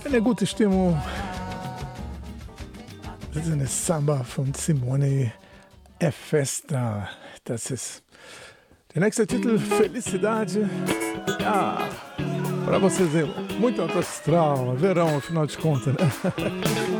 Eine gute Stimmung. Das ist eine Samba von Simone e Festa. Das ist der nächste Titel, Felicidade. Ah, para você ver, muito alto astral, verão, afinal de contas, né?